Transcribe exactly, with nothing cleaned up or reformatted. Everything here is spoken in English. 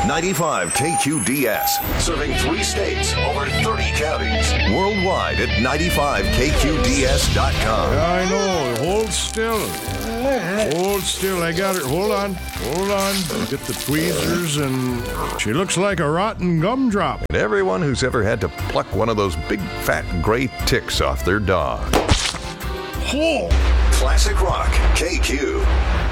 ninety-five K Q D S, serving three states, over thirty counties. Worldwide at ninety-five K Q D S dot com. Yeah, I know. Hold still. Hold still. I got her. Hold on. Hold on. Get the tweezers, and she looks like a rotten gumdrop. And everyone who's ever had to pluck one of those big fat gray ticks off their dog. Oh. Classic Rock K Q.